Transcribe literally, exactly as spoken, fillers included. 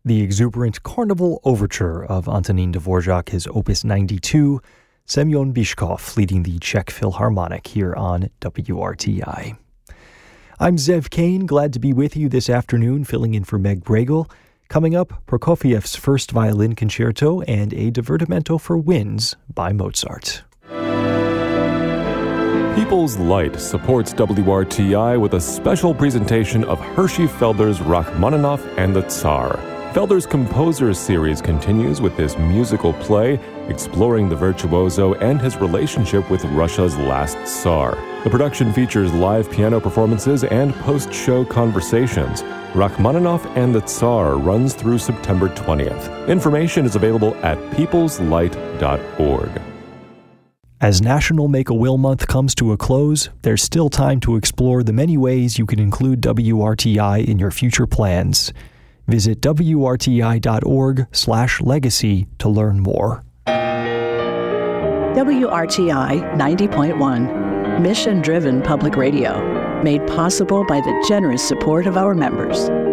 the exuberant Carnival Overture of Antonín Dvorak, his Opus ninety-two, Semyon Bychkov leading the Czech Philharmonic here on W R T I. I'm Zev Kane, glad to be with you this afternoon, filling in for Meg Bregel. Coming up, Prokofiev's First Violin Concerto and a Divertimento for Winds by Mozart. People's Light supports W R T I with a special presentation of Hershey Felder's Rachmaninoff and the Tsar. Felder's Composers series continues with this musical play exploring the virtuoso and his relationship with Russia's last Tsar. The production features live piano performances and post-show conversations. Rachmaninoff and the Tsar runs through September twentieth. Information is available at peoples light dot org. As National Make-A-Will Month comes to a close, there's still time to explore the many ways you can include W R T I in your future plans. Visit W R T I dot org slash legacy to learn more. W R T I ninety point one, mission-driven public radio, made possible by the generous support of our members.